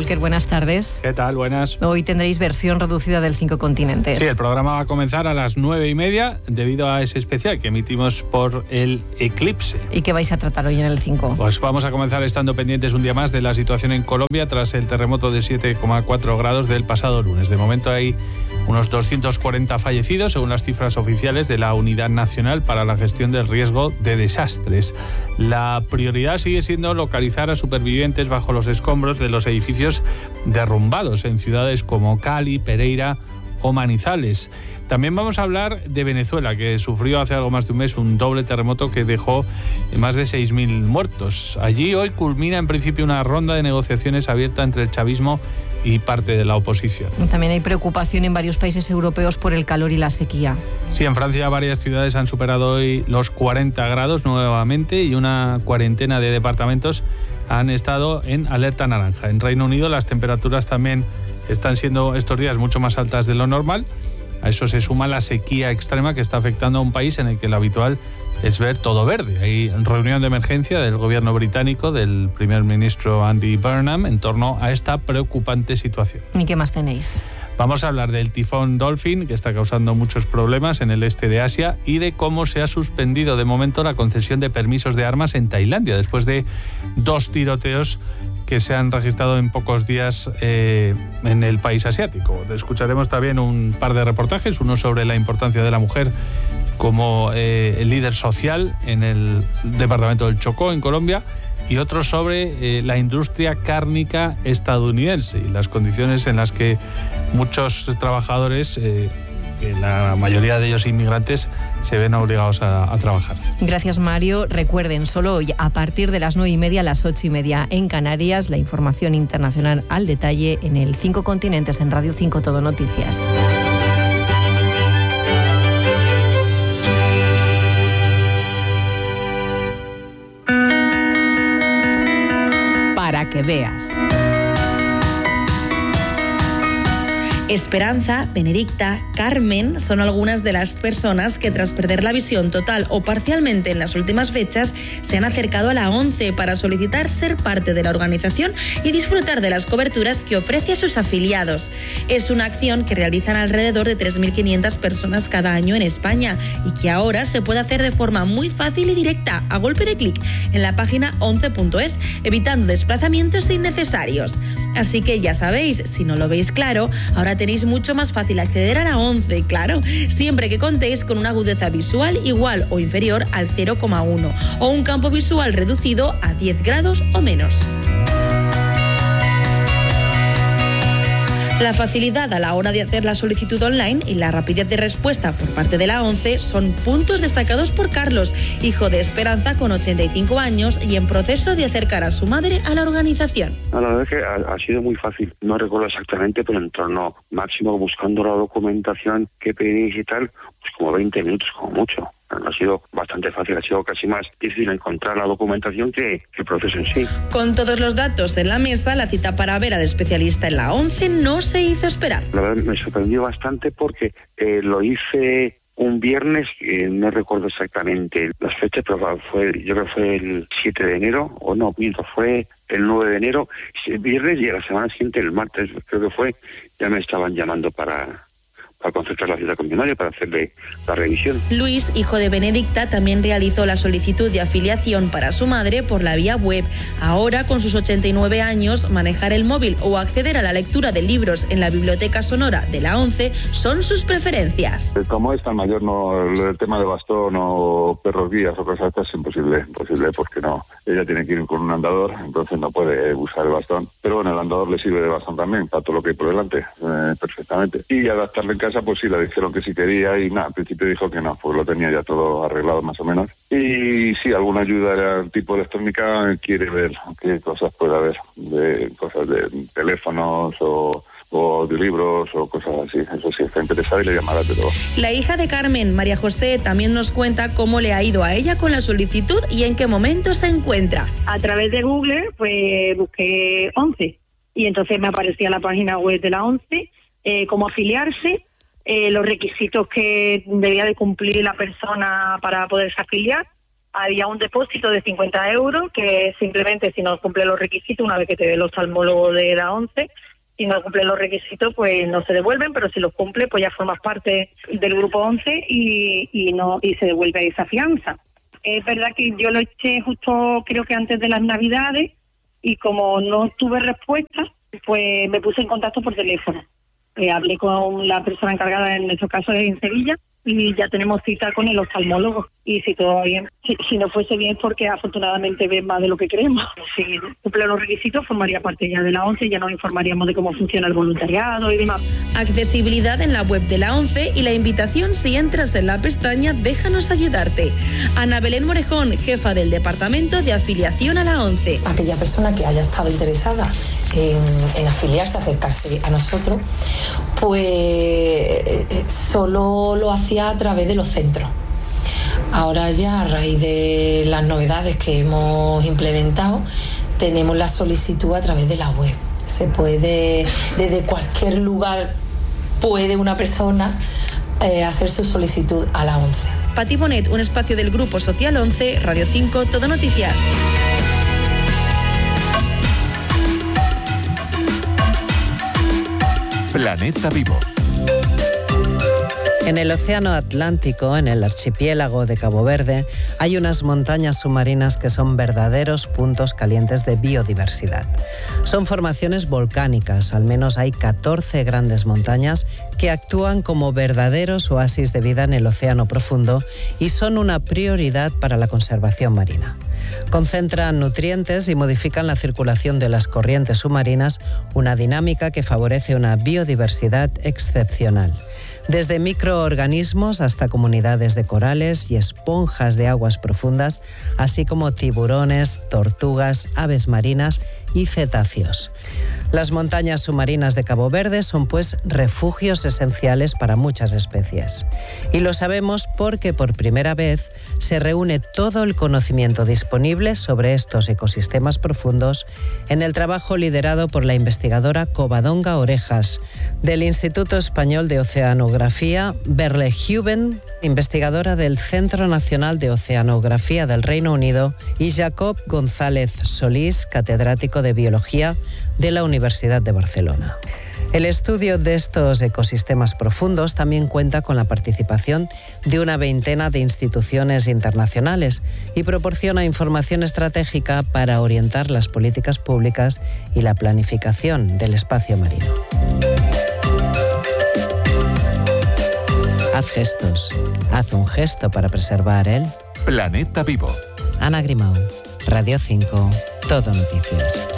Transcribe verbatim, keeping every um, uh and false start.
Volker, buenas tardes. ¿Qué tal? Buenas. Hoy tendréis versión reducida del Cinco Continentes. Sí, el programa va a comenzar a las nueve y media debido a ese especial que emitimos por el eclipse. ¿Y qué vais a tratar hoy en el Cinco? Pues vamos a comenzar estando pendientes un día más de la situación en Colombia tras el terremoto de siete coma cuatro grados del pasado lunes. De momento hay unos doscientos cuarenta fallecidos, según las cifras oficiales de la Unidad Nacional para la Gestión del Riesgo de Desastres. La prioridad sigue siendo localizar a supervivientes bajo los escombros de los edificios derrumbados en ciudades como Cali, Pereira o Manizales. También vamos a hablar de Venezuela, que sufrió hace algo más de un mes un doble terremoto que dejó más de seis mil muertos. Allí hoy culmina en principio una ronda de negociaciones abierta entre el chavismo y parte de la oposición. También hay preocupación en varios países europeos por el calor y la sequía. Sí, en Francia varias ciudades han superado hoy los cuarenta grados nuevamente y una cuarentena de departamentos han estado en alerta naranja. En Reino Unido las temperaturas también están siendo estos días mucho más altas de lo normal. A eso se suma la sequía extrema que está afectando a un país en el que lo habitual es ver todo verde. Hay reunión de emergencia del gobierno británico, del primer ministro Andy Burnham, en torno a esta preocupante situación. ¿Y qué más tenéis? Vamos a hablar del tifón Dolphin, que está causando muchos problemas en el este de Asia, y de cómo se ha suspendido de momento la concesión de permisos de armas en Tailandia, después de dos tiroteos que se han registrado en pocos días eh, en el país asiático. Escucharemos también un par de reportajes, uno sobre la importancia de la mujer como eh, el líder social en el departamento del Chocó, en Colombia, y otro sobre eh, la industria cárnica estadounidense y las condiciones en las que muchos trabajadores, eh, que la mayoría de ellos inmigrantes, se ven obligados a, a trabajar. Gracias, Mario. Recuerden, solo hoy, a partir de las nueve y media a las ocho y media en Canarias, la información internacional al detalle en el Cinco Continentes, en Radio cinco Todo Noticias. Para que veas. Esperanza, Benedicta, Carmen son algunas de las personas que tras perder la visión total o parcialmente en las últimas fechas se han acercado a la ONCE para solicitar ser parte de la organización y disfrutar de las coberturas que ofrece a sus afiliados. Es una acción que realizan alrededor de tres mil quinientas personas cada año en España y que ahora se puede hacer de forma muy fácil y directa, a golpe de clic, en la página once punto es, evitando desplazamientos innecesarios. Así que ya sabéis, si no lo veis claro, ahora tenéis mucho más fácil acceder a la ONCE, claro, siempre que contéis con una agudeza visual igual o inferior al cero coma uno o un campo visual reducido a diez grados o menos. La facilidad a la hora de hacer la solicitud online y la rapidez de respuesta por parte de la ONCE son puntos destacados por Carlos, hijo de Esperanza con ochenta y cinco años y en proceso de acercar a su madre a la organización. La verdad es que ha, ha sido muy fácil, no recuerdo exactamente, pero en torno máximo buscando la documentación que pedís y tal, pues como veinte minutos como mucho. Ha sido bastante fácil, ha sido casi más difícil encontrar la documentación que, que el proceso en sí. Con todos los datos en la mesa, la cita para ver al especialista en la ONCE no se hizo esperar. La verdad me sorprendió bastante porque eh, lo hice un viernes, eh, no recuerdo exactamente las fechas, pero fue, yo creo que fue el siete de enero, o no, miento, fue el nueve de enero, el viernes, y a la semana siguiente, el martes, creo que fue, ya me estaban llamando para... para concertar la cita con mi madre, para hacerle la revisión. Luis, hijo de Benedicta, también realizó la solicitud de afiliación para su madre por la vía web. Ahora, con sus ochenta y nueve años, manejar el móvil o acceder a la lectura de libros en la biblioteca sonora de la ONCE son sus preferencias. Como es tan mayor, no, el tema de bastón o perros guías o cosas estas es imposible, imposible porque no. Ella tiene que ir con un andador, entonces no puede usar el bastón. Pero bueno, el andador le sirve de bastón también, para todo lo que hay por delante, eh, perfectamente. Y adaptarle en casa, pues sí, le dijeron que sí quería y nada, al principio dijo que no, pues lo tenía ya todo arreglado más o menos. Y sí, alguna ayuda de tipo electrónica, quiere ver qué cosas puede haber, de cosas de teléfonos o... o de libros o cosas así. Eso sí, está interesada y le llamará de todo. La hija de Carmen, María José, también nos cuenta cómo le ha ido a ella con la solicitud y en qué momento se encuentra. A través de Google, pues busqué ONCE y entonces me aparecía la página web de la ONCE, eh, cómo afiliarse, eh, los requisitos que debía de cumplir la persona para poderse afiliar había un depósito de cincuenta euros que simplemente si no cumple los requisitos, una vez que te ve el oftalmólogo de la ONCE, si no cumple los requisitos pues no se devuelven, pero si los cumple pues ya formas parte del grupo ONCE y, y, no, y se devuelve esa fianza. Es verdad que yo lo eché justo creo que antes de las Navidades y como no tuve respuesta, pues me puse en contacto por teléfono. Eh, hablé con la persona encargada, en nuestro caso es en Sevilla, y ya tenemos cita con el oftalmólogo. Y si todo va bien, si, si no fuese bien, porque afortunadamente ven más de lo que creemos. Si cumple los requisitos, formaría parte ya de la ONCE y ya nos informaríamos de cómo funciona el voluntariado y demás. Accesibilidad en la web de la ONCE y la invitación si entras en la pestaña Déjanos ayudarte. Ana Belén Morejón, jefa del Departamento de Afiliación a la ONCE. Aquella persona que haya estado interesada en, en afiliarse, acercarse a nosotros, pues solo lo hacía a través de los centros. Ahora ya, a raíz de las novedades que hemos implementado, tenemos la solicitud a través de la web. Se puede, desde cualquier lugar, puede una persona eh, hacer su solicitud a la ONCE. Pati Bonet, un espacio del Grupo Social ONCE, Radio cinco, Todo Noticias. Planeta Vivo. En el Océano Atlántico, en el archipiélago de Cabo Verde, hay unas montañas submarinas que son verdaderos puntos calientes de biodiversidad. Son formaciones volcánicas, al menos hay catorce grandes montañas que actúan como verdaderos oasis de vida en el océano profundo y son una prioridad para la conservación marina. Concentran nutrientes y modifican la circulación de las corrientes submarinas, una dinámica que favorece una biodiversidad excepcional. Desde microorganismos hasta comunidades de corales y esponjas de aguas profundas, así como tiburones, tortugas, aves marinas y cetáceos. Las montañas submarinas de Cabo Verde son pues refugios esenciales para muchas especies. Y lo sabemos porque por primera vez se reúne todo el conocimiento disponible sobre estos ecosistemas profundos en el trabajo liderado por la investigadora Covadonga Orejas del Instituto Español de Oceanografía Berleuven, investigadora del Centro Nacional de Oceanografía del Reino Unido, y Jacob González Solís, catedrático de Biología de la Universidad de Barcelona. El estudio de estos ecosistemas profundos también cuenta con la participación de una veintena de instituciones internacionales y proporciona información estratégica para orientar las políticas públicas y la planificación del espacio marino. Haz gestos. Haz un gesto para preservar el Planeta Vivo. Ana Grimau, Radio cinco, Todo Noticias.